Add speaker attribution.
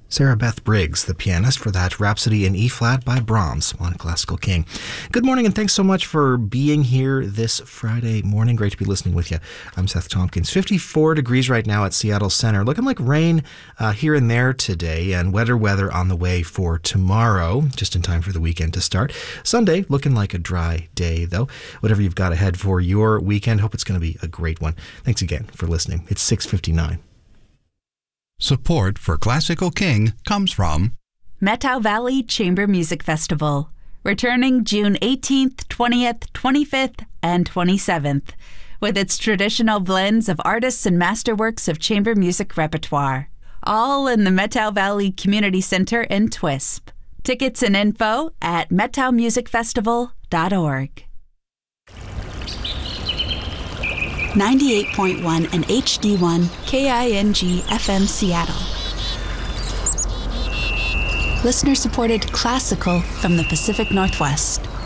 Speaker 1: Sarah Beth Briggs, the pianist, for that Rhapsody in E-flat by Brahms on Classical King. Good morning, and thanks so much for being here this Friday morning. Great to be listening with you. I'm Seth Tompkins. 54 degrees right now at Seattle Center. Looking like rain here and there today, and wetter weather on the way for tomorrow, just in time for the weekend to start. Sunday, looking like a dry day, though. Whatever you've got ahead for your weekend, hope it's going to be a great one. Thanks again for listening. It's 6:59.
Speaker 2: Support for Classical King comes from
Speaker 3: Methow Valley Chamber Music Festival, returning June 18th, 20th, 25th, and 27th, with its traditional blends of artists and masterworks of chamber music repertoire, all in the Methow Valley Community Center in Twisp. Tickets and info at methowmusicfestival.org. 98.1 and HD1 KING FM Seattle. Listener-supported classical from the Pacific Northwest.